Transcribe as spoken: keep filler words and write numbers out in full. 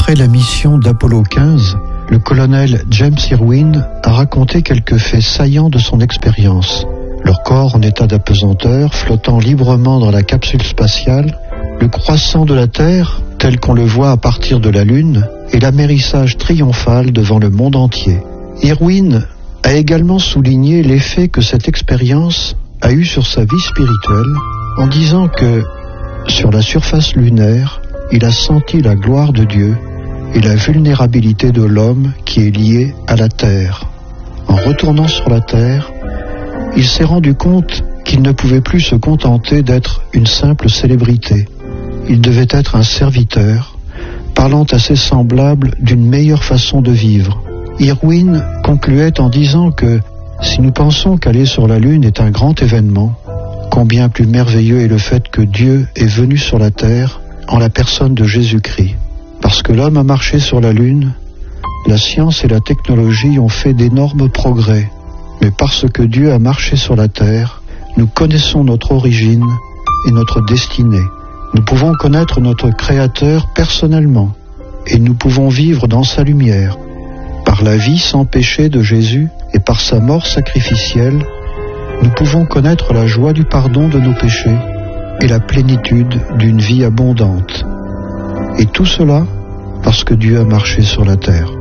Après la mission d'Apollo quinze, le colonel James Irwin a raconté quelques faits saillants de son expérience. Leur corps en état d'apesanteur, flottant librement dans la capsule spatiale, le croissant de la Terre, tel qu'on le voit à partir de la Lune, et l'amérissage triomphal devant le monde entier. Irwin a également souligné l'effet que cette expérience a eu sur sa vie spirituelle, en disant que, sur la surface lunaire, il a senti la gloire de Dieu et la vulnérabilité de l'homme qui est lié à la Terre. En retournant sur la Terre, il s'est rendu compte qu'il ne pouvait plus se contenter d'être une simple célébrité. Il devait être un serviteur, parlant à ses semblables d'une meilleure façon de vivre. Irwin concluait en disant que si nous pensons qu'aller sur la Lune est un grand événement, combien plus merveilleux est le fait que Dieu est venu sur la Terre en la personne de Jésus-Christ. Parce que l'homme a marché sur la Lune, la science et la technologie ont fait d'énormes progrès. Mais parce que Dieu a marché sur la Terre, nous connaissons notre origine et notre destinée. Nous pouvons connaître notre Créateur personnellement et nous pouvons vivre dans sa lumière. Par la vie sans péché de Jésus et par sa mort sacrificielle, nous pouvons connaître la joie du pardon de nos péchés et la plénitude d'une vie abondante. Et tout cela parce que Dieu a marché sur la terre.